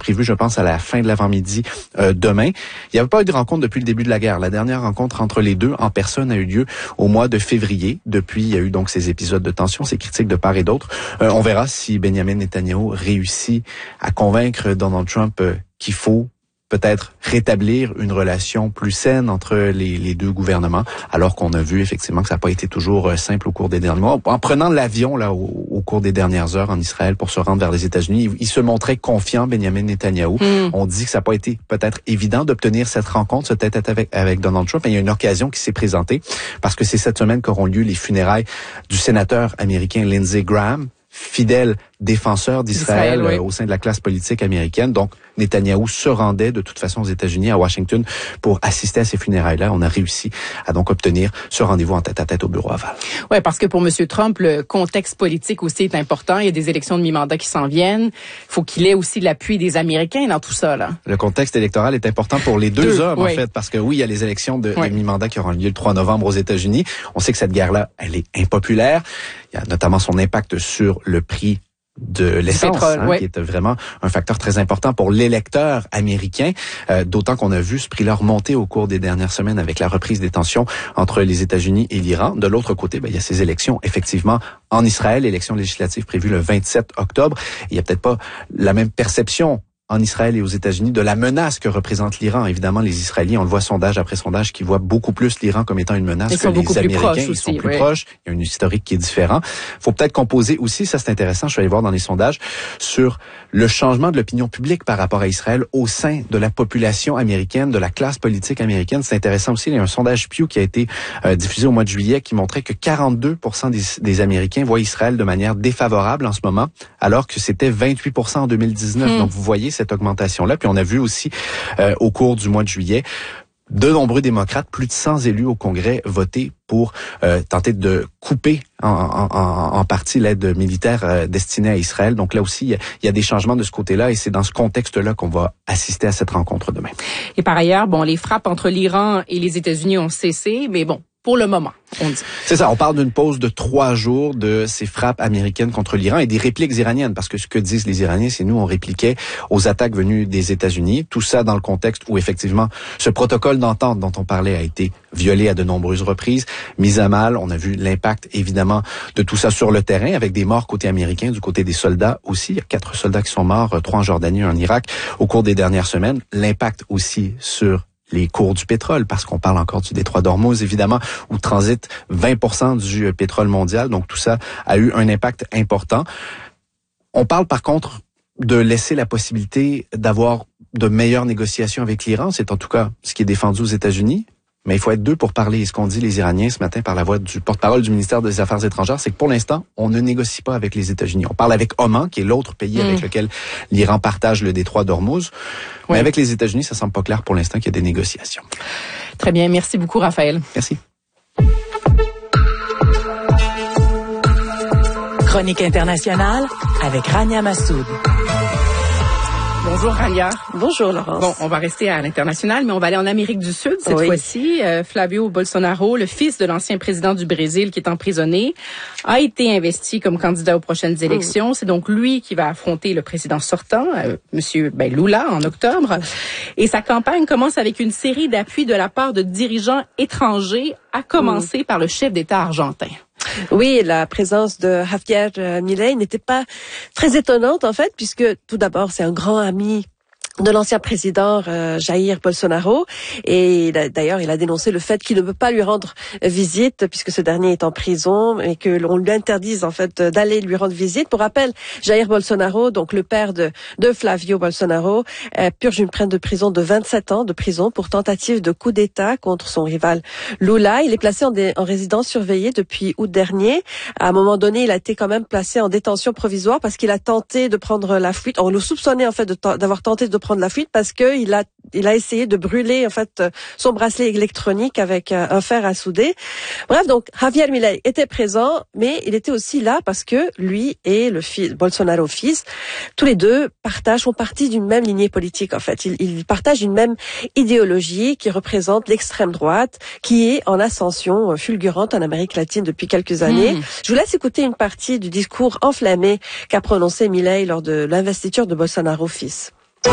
prévu, je pense, à la fin de l'avant-midi demain. Il n'y avait pas eu de rencontre depuis le début de la guerre. La dernière rencontre entre les deux en personne a eu lieu au mois de février. Depuis, il y a eu donc ces épisodes de tension, ces critiques de part et d'autre. On verra si Benjamin Netanyahu réussit à convaincre Donald Trump qu'il faut peut-être rétablir une relation plus saine entre les deux gouvernements, alors qu'on a vu effectivement que ça n'a pas été toujours simple au cours des derniers mois. En prenant l'avion là au cours des dernières heures en Israël pour se rendre vers les États-Unis, il se montrait confiant, Benjamin Netanyahu. On dit que ça n'a pas été peut-être évident d'obtenir cette rencontre, ce tête-à-tête avec Donald Trump, mais il y a une occasion qui s'est présentée parce que c'est cette semaine qu'auront lieu les funérailles du sénateur américain Lindsey Graham, fidèle défenseur d'Israël au sein de la classe politique américaine. Donc, Netanyahou se rendait de toute façon aux États-Unis, à Washington, pour assister à ces funérailles-là. On a réussi à donc obtenir ce rendez-vous en tête-à-tête au bureau Oval. Oui, parce que pour M. Trump, le contexte politique aussi est important. Il y a des élections de mi-mandat qui s'en viennent. Il faut qu'il ait aussi l'appui des Américains dans tout ça, là. Le contexte électoral est important pour les deux hommes, en fait, parce que oui, il y a les élections de mi-mandat qui auront lieu le 3 novembre aux États-Unis. On sait que cette guerre-là, elle est impopulaire. Il y a notamment son impact sur le prix de l'essence, qui est vraiment un facteur très important pour l'électeur américain, d'autant qu'on a vu ce prix-là remonter au cours des dernières semaines avec la reprise des tensions entre les États-Unis et l'Iran. De l'autre côté, il y a ces élections, effectivement, en Israël, élections législatives prévues le 27 octobre. Il n'y a peut-être pas la même perception en Israël et aux États-Unis de la menace que représente l'Iran. Évidemment, les Israéliens, on le voit sondage après sondage, qui voient beaucoup plus l'Iran comme étant une menace que les Américains. Ils sont plus proches. Il y a un historique qui est différent. Faut peut-être composer aussi, ça c'est intéressant, je suis allé voir dans les sondages, sur le changement de l'opinion publique par rapport à Israël au sein de la population américaine, de la classe politique américaine. C'est intéressant aussi, il y a un sondage Pew qui a été diffusé au mois de juillet qui montrait que 42% des Américains voient Israël de manière défavorable en ce moment, alors que c'était 28% en 2019. Donc vous voyez cette augmentation-là. Puis on a vu aussi au cours du mois de juillet de nombreux démocrates, plus de 100 élus au Congrès, voter pour tenter de couper en partie l'aide militaire destinée à Israël. Donc là aussi, il y a des changements de ce côté-là et c'est dans ce contexte-là qu'on va assister à cette rencontre demain. Et par ailleurs, les frappes entre l'Iran et les États-Unis ont cessé, mais pour le moment, on dit. C'est ça, on parle d'une pause de 3 jours de ces frappes américaines contre l'Iran et des répliques iraniennes, parce que ce que disent les Iraniens, c'est nous, on répliquait aux attaques venues des États-Unis. Tout ça dans le contexte où, effectivement, ce protocole d'entente dont on parlait a été violé à de nombreuses reprises, mis à mal. On a vu l'impact, évidemment, de tout ça sur le terrain, avec des morts côté américain, du côté des soldats aussi. Il y a 4 soldats qui sont morts, 3 en Jordanie, 1 en Irak, au cours des dernières semaines. L'impact aussi sur les cours du pétrole, parce qu'on parle encore du détroit d'Ormuz, évidemment, où transite 20% du pétrole mondial. Donc, tout ça a eu un impact important. On parle, par contre, de laisser la possibilité d'avoir de meilleures négociations avec l'Iran. C'est en tout cas ce qui est défendu aux États-Unis. Mais il faut être deux pour parler. Et ce qu'ont dit les Iraniens ce matin par la voix du porte-parole du ministère des Affaires étrangères, c'est que pour l'instant, on ne négocie pas avec les États-Unis. On parle avec Oman, qui est l'autre pays avec lequel l'Iran partage le détroit d'Ormuz. Mais avec les États-Unis, ça semble pas clair pour l'instant qu'il y a des négociations. Très bien. Merci beaucoup, Raphaël. Merci. Chronique internationale avec Rania Massoud. Bonjour Rania. Bonjour Laurence. Bon, on va rester à l'international, mais on va aller en Amérique du Sud cette fois-ci. Flavio Bolsonaro, le fils de l'ancien président du Brésil qui est emprisonné, a été investi comme candidat aux prochaines élections. C'est donc lui qui va affronter le président sortant, Monsieur Lula, en octobre. Et sa campagne commence avec une série d'appuis de la part de dirigeants étrangers, à commencer par le chef d'État argentin. Oui, la présence de Javier Milei n'était pas très étonnante en fait, puisque tout d'abord c'est un grand ami de l'ancien président Jair Bolsonaro, et d'ailleurs il a dénoncé le fait qu'il ne peut pas lui rendre visite puisque ce dernier est en prison et que l'on lui interdise en fait d'aller lui rendre visite. Pour rappel, Jair Bolsonaro, donc le père de Flavio Bolsonaro, purge une peine de prison de 27 ans de prison pour tentative de coup d'État contre son rival Lula. Il est placé en résidence surveillée depuis août dernier. À un moment donné, il a été quand même placé en détention provisoire parce qu'il a tenté de prendre la fuite. On le soupçonnait en fait d'avoir tenté de prendre la fuite parce que il a essayé de brûler en fait son bracelet électronique avec un fer à souder. Bref, donc Javier Milei était présent, mais il était aussi là parce que lui et le fils Bolsonaro fils, tous les deux font partie d'une même lignée politique en fait. Ils partagent une même idéologie qui représente l'extrême droite, qui est en ascension fulgurante en Amérique latine depuis quelques années. Je vous laisse écouter une partie du discours enflammé qu'a prononcé Milei lors de l'investiture de Bolsonaro fils.